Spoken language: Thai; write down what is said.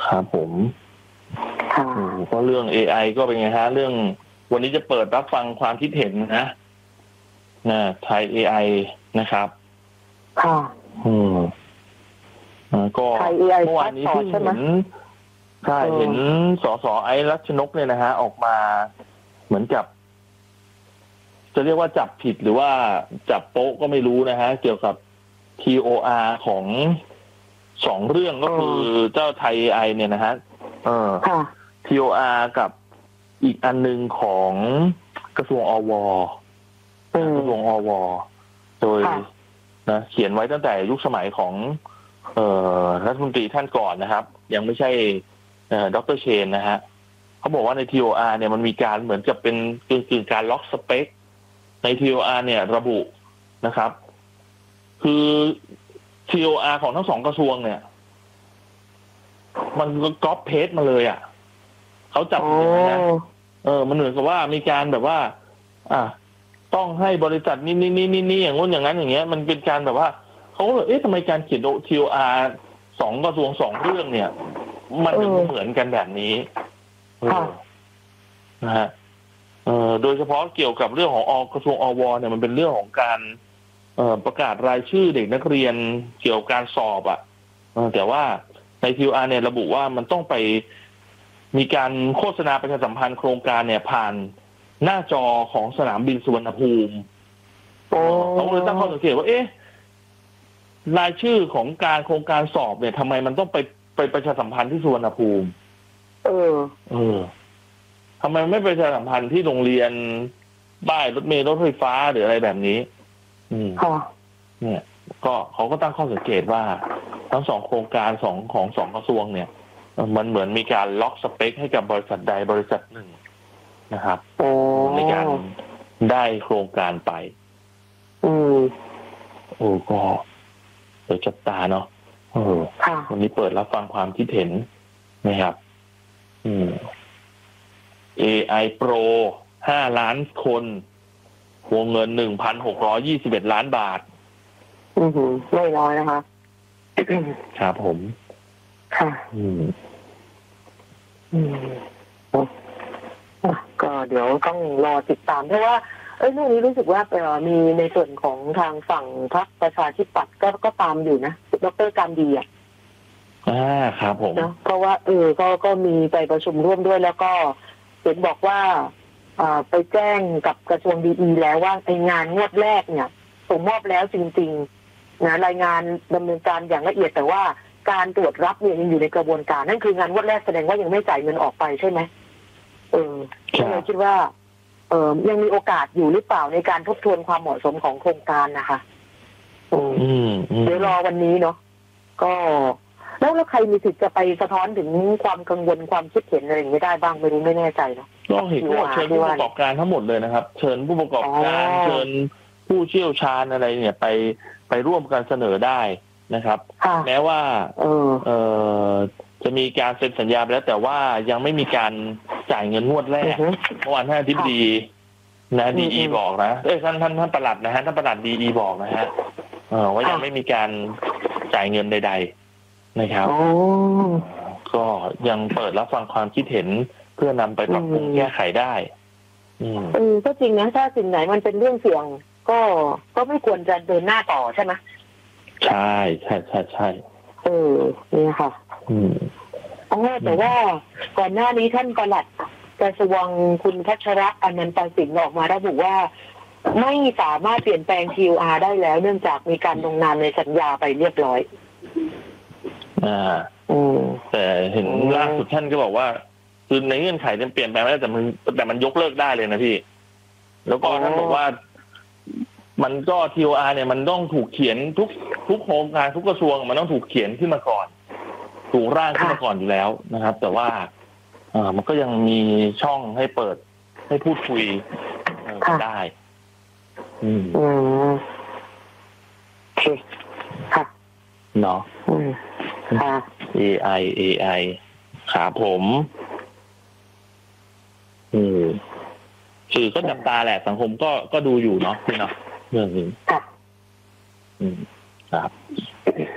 ครับผมก็เรื่อง AI ก็เป็นไงฮะเรื่องวันนี้จะเปิดรับฟังความคิดเห็นนะไทย AI นะครับค่ะก็เมื่อวานนี้เพิ่งเห็นใช่เห็นสส.ไอซ์รัชนกเนี่ยนะฮะออกมาเหมือนกับจะเรียกว่าจับผิดหรือว่าจับโป๊ะก็ไม่รู้นะฮะเกี่ยวกับ TOR ของ2เรื่องก็คือเจ้าไทย AI เนี่ยนะฮะTOR กับอีกอันนึงของกระทรวงอวกระทรวงอวโดยนะเขียนไว้ตั้งแต่ยุคสมัยของรัฐมนตรีท่านก่อนนะครับยังไม่ใช่ดร.เชนนะฮะเขาบอกว่าใน TOR เนี่ยมันมีการเหมือนกับเป็นกึ่งการล็อกสเปคใน TOR เนี่ยระบุนะครับคือ TOR ของทั้ง2กระทรวงเนี่ยมันก็ก๊อปเพจมาเลยอ่ะเขาจับอย่างนั้นนะมันเหมือนกับว่ามีการแบบว่าต้องให้บริษัทนี่อย่างงู้นอย่างนั้นอย่างเงี้ยมันเป็นการแบบว่าเขาก็เลยทำไมการเขียน TOR 2กระทรวง2เรื่องเนี่ยมันเหมือนกันแบบนี้นะฮะโดยเฉพาะเกี่ยวกับเรื่องของกระทรวงอวเนี่ยมันเป็นเรื่องของการประกาศรายชื่อเด็กนักเรียนเกี่ยวกับการสอบแต่ว่าใน TOR เนี่ยระบุว่ามันต้องไปมีการโฆษณาประชาสัมพันธ์โครงการเนี่ยผ่านหน้าจอของสนามบินสุวรรณภูมิเขาเลยตั้งข้อสังเกตว่ารายชื่อของการโครงการสอบเนี่ยทำไมมันต้องไปประชาสัมพันธ์ที่สุวรรณภูมิทำไมไม่ประชาสัมพันธ์ที่โรงเรียนป้ายรถเมล์รถไฟฟ้าหรืออะไรแบบนี้เนี่ยก็เขาก็ตั้งข้อสังเกตว่าทั้ง2โครงการของ2กระทรวงเนี่ยมันเหมือนมีการล็อกสเปคให้กับบริษัทใดบริษัทหนึ่งนะครับในการได้โครงการไปก็เดี๋ยวจับตาเนาะวันนี้เปิดรับฟังความคิดเห็นนะครับAI Pro 5 ล้านคนวงเงิน 1,621 ล้านบาทไม่น้อยนะคะครับผมค่ะก็เดี๋ยวต้องรอติดตามเพราะว่าเรื่องนี้รู้สึกว่ามีในส่วนของทางฝั่งพรรคประชาธิปัตย์ก็ตามอยู่นะดร.การดีครับผมนะเพราะว่าก็มีไปประชุมร่วมด้วยแล้วก็เห็นบอกว่าไปแจ้งกับกระทรวงดีแล้วว่าไองานงวดแรกเนี่ยส่งมอบแล้วจริงๆนะรายงานดำเนินการอย่างละเอียดแต่ว่าการตรวจรับเนี่ยยังอยู่ในกระบวนการนั่นคืองานงวดแรกแสดงว่ายังไม่จ่ายเงินออกไปใช่ไหมก็เลยคิดว่ายังมีโอกาสอยู่หรือเปล่าในการทบทวนความเหมาะสมของโครงการนะคะเดี๋ยวรอวันนี้เนาะก็แล้วใครมีสิทธิ์จะไปสะท้อนถึงความกังวลความคิดเห็นอะไรอย่างนี้ได้บ้างไม่แน่ใจเนาะก็เห็นว่าเชิญผู้ประกอบการทั้งหมดเลยนะครับเชิญผู้ประกอบการเชิญผู้เชี่ยวชาญอะไรเนี่ยไปร่วมกันเสนอได้นะครับแม้ว่าจะมีการเซ็นสัญญาไปแล้วแต่ว่ายังไม่มีการจ่ายเงินงวดแรกเมื่อวานท่านอธิบดีนะดีบอกนะท่านปลัดนะฮะท่านปลัดดีบอกนะฮะว่ายังไม่มีการจ่ายเงินใดๆนะครับก็ยังเปิดรับฟังความคิดเห็นเพื่อนำไปปรับปรุงแก้ไขได้ก็จริงนะถ้าสิ่งไหนมันเป็นเรื่องเสี่ยงก็ไม่ควรจะเดินหน้าต่อใช่ไหมใช่นี่ค่ะแต่ว่าก่อนหน้านี้ท่านปลัดกระทรวงคุณพัชระอนันตสิงห์ออกมาระบุว่าไม่สามารถเปลี่ยนแปลง TOR ได้แล้วเนื่องจากมีการลงนามในสัญญาไปเรียบร้อยแต่เห็นล่าสุดท่านก็บอกว่าคือในเงื่อนไขเปลี่ยนแปลงไม่ได้แต่มันยกเลิกได้เลยนะพี่แล้วก็ท่านบอกว่ามันก็ TOR เนี่ยมันต้องถูกเขียนทุกโครงการทุกกระทรวงมันต้องถูกเขียนขึ้นมาก่อนถูกร่างขึ้นมาก่อนอยู่แล้วนะครับแต่ว่ามันก็ยังมีช่องให้เปิดให้พูดคุยได้ค่ะเนาะAI ครับผมสื่อก็จับตาแหละสังคมก็ดูอยู่เนาะพี่เนาะเรื่องนี้ครับ